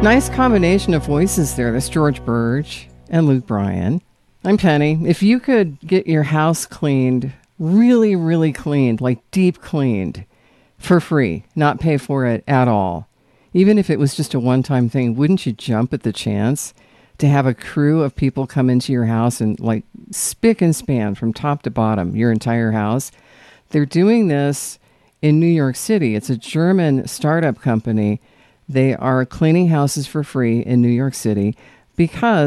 Nice combination of voices there. That's George Burge and Luke Bryan. I'm Penny. If you could get your house cleaned, really, really cleaned, like deep cleaned, for free, not pay for it at all, even if it was just a one-time thing, wouldn't you jump at the chance to have a crew of people come into your house and like spick and span from top to bottom, your entire house? They're doing this in New York City. It's a German startup company. They are cleaning houses for free in New York City because